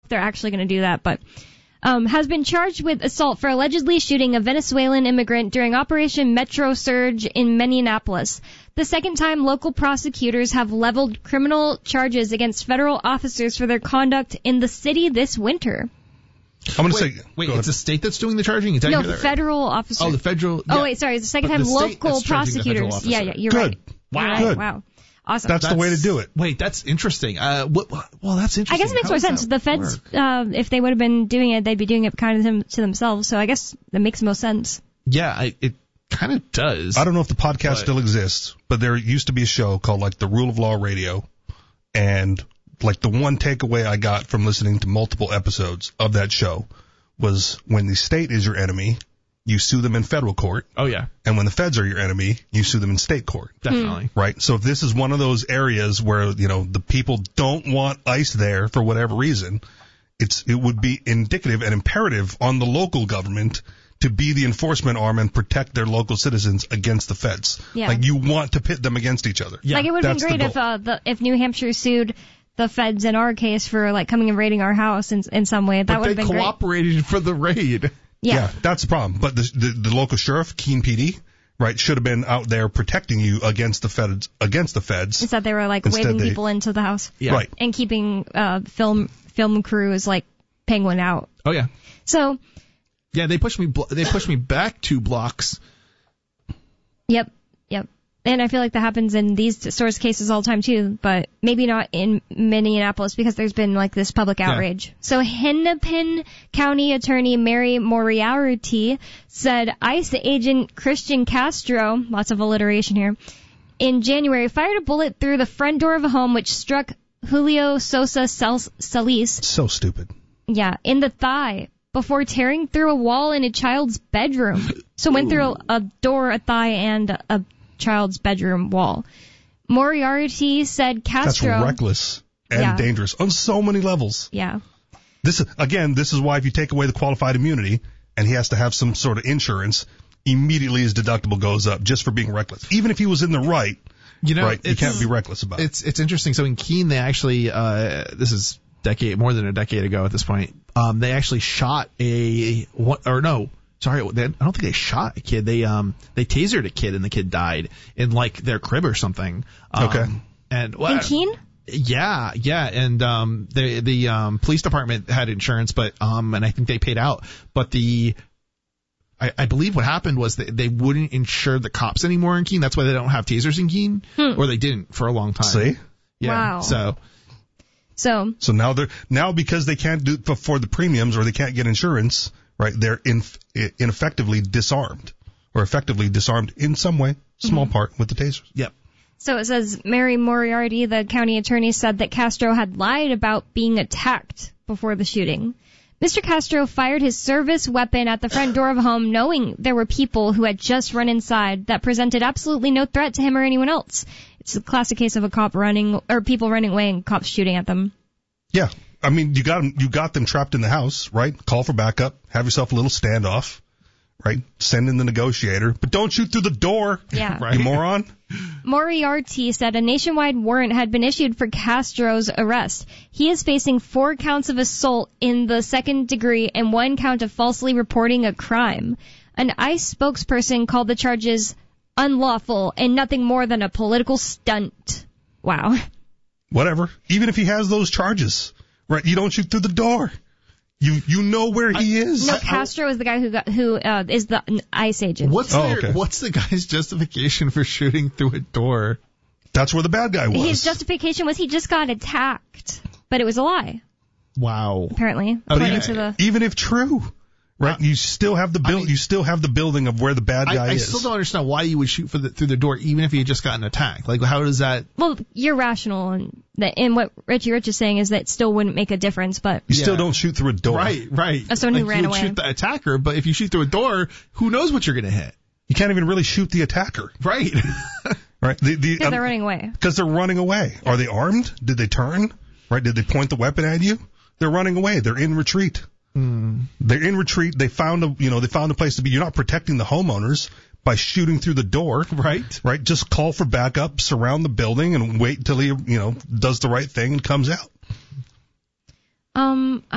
they're actually going to do that, but has been charged with assault for allegedly shooting a Venezuelan immigrant during Operation Metro Surge in Minneapolis. The second time local prosecutors have leveled criminal charges against federal officers for their conduct in the city this winter. I'm going to say... Wait, it's the state that's doing the charging? Is that No, federal officers. Oh, the federal... Yeah. Oh, wait, sorry. It's the second time local prosecutors. Yeah, you're right. Wow. You're right. Good. Wow. Awesome. That's the way to do it. Wait, that's interesting. Well, that's interesting. I guess it makes more sense. The feds, if they would have been doing it, they'd be doing it kind of to themselves. So I guess that makes most sense. Yeah, it kind of does. I don't know if the podcast still exists, but there used to be a show called like the Rule of Law Radio, and like the one takeaway I got from listening to multiple episodes of that show was when the state is your enemy, you sue them in federal court. Oh, yeah. And when the feds are your enemy, you sue them in state court. Definitely. Right? So if this is one of those areas where, the people don't want ICE there for whatever reason, it would be indicative and imperative on the local government to be the enforcement arm and protect their local citizens against the feds. Yeah. Like, you want to pit them against each other. Yeah. Like, it would have been great if New Hampshire sued the feds in our case for, like, coming and raiding our house in some way. That would have been great. But they cooperated for the raid. Yeah, that's the problem. But the local sheriff, Keene PD, right, should have been out there protecting you against the feds. Instead, they were like waving people into the house, right, and keeping film crews like Penguin out. Oh yeah. So. Yeah, they pushed me back 2 blocks. Yep. And I feel like that happens in these sorts of cases all the time too, but maybe not in Minneapolis because there's been like this public outrage. Yeah. So Hennepin County Attorney Mary Moriarty said ICE agent Christian Castro, lots of alliteration here, in January fired a bullet through the front door of a home which struck Julio Sosa Salis. So stupid. Yeah, in the thigh before tearing through a wall in a child's bedroom. So went through a door, a thigh, and a child's bedroom wall. Moriarty said Castro... That's reckless and dangerous on so many levels. Yeah. This is why if you take away the qualified immunity and he has to have some sort of insurance, immediately his deductible goes up just for being reckless. Even if he was in the right, you can't be reckless about it. It's interesting. So in Keene, they actually, this is more than a decade ago at this point, they actually shot I don't think they shot a kid. They tasered a kid and the kid died in like their crib or something. Okay. And in Keene? Yeah. And the police department had insurance, but and I think they paid out. But I believe what happened was that they wouldn't insure the cops anymore in Keene. That's why they don't have tasers in Keene, or they didn't for a long time. See? Yeah. Wow. So now because they can't do it for the premiums or they can't get insurance, right? They're effectively disarmed in some way, small part with the tasers. Yep. So it says Mary Moriarty, the county attorney, said that Castro had lied about being attacked before the shooting. Mr. Castro fired his service weapon at the front door of a home knowing there were people who had just run inside that presented absolutely no threat to him or anyone else. It's a classic case of people running away and cops shooting at them. Yeah. I mean, you got them trapped in the house, right? Call for backup, have yourself a little standoff, right? Send in the negotiator, but don't shoot through the door. Yeah. Right? You moron. Moriarty said a nationwide warrant had been issued for Castro's arrest. He is facing 4 counts of assault in the 2nd degree and 1 count of falsely reporting a crime. An ICE spokesperson called the charges unlawful and nothing more than a political stunt. Wow. Whatever. Even if he has those charges. Right, you don't shoot through the door. You know where he is. No, Castro is the guy who is the ICE agent. What's the guy's justification for shooting through a door? That's where the bad guy was. His justification was he just got attacked, but it was a lie. Wow. Apparently, even if true. Right, you still have the building of where the bad guy is. I still don't understand why you would shoot through the door even if you had just gotten attacked. Like, how does that? Well, you're rational, and what Richie Rich is saying is that it still wouldn't make a difference, but you still don't shoot through a door. Right. As someone who ran away. You shoot the attacker, but if you shoot through a door, who knows what you're going to hit? You can't even really shoot the attacker. Right. Right. Because they're running away. Because they're running away. Are they armed? Did they turn? Right. Did they point the weapon at you? They're running away. They're in retreat. They're in retreat. They found a place to be. You're not protecting the homeowners by shooting through the door. Right. Right. Just call for backup, surround the building, and wait until he, does the right thing and comes out. I'm